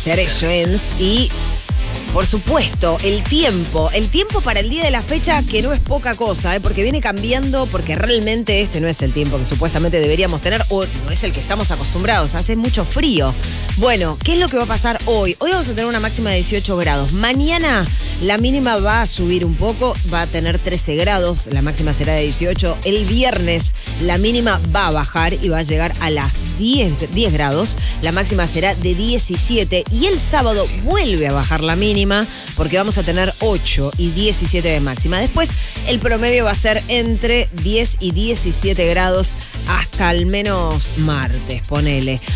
Tere Swims y... Por supuesto, el tiempo para el día de la fecha, que no es poca cosa, porque viene cambiando, porque realmente este no es el tiempo que supuestamente deberíamos tener, o no es el que estamos acostumbrados, hace mucho frío. Bueno, ¿qué es lo que va a pasar hoy? Hoy vamos a tener una máxima de 18 grados. Mañana la mínima va a subir un poco, va a tener 13 grados, la máxima será de 18. El viernes la mínima va a bajar y va a llegar a las 10 grados, la máxima será de 17 y el sábado vuelve a bajar la mínima porque vamos a tener 8 y 17 de máxima. Después el promedio va a ser entre 10 y 17 grados hasta al menos martes, ponele.